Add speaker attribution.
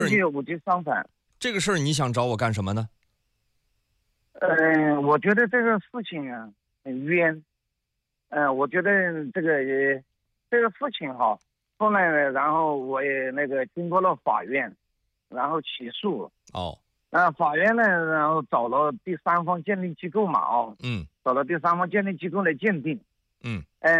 Speaker 1: 五级伤残。
Speaker 2: 这个事儿你想找我干什么呢？
Speaker 1: 我觉得这个事情啊很冤。我觉得这个事情哈，后来呢，然后我也那个经过了法院，然后起诉。
Speaker 2: 哦。
Speaker 1: 法院呢，然后找了第三方鉴定机构嘛，找了第三方鉴定机构来鉴定。